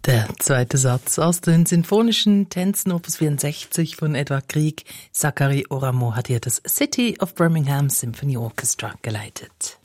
Der zweite Satz aus den Sinfonischen Tänzen Opus 64 von Edvard Grieg. Zachary Oramo hat hier das City of Birmingham Symphony Orchestra geleitet.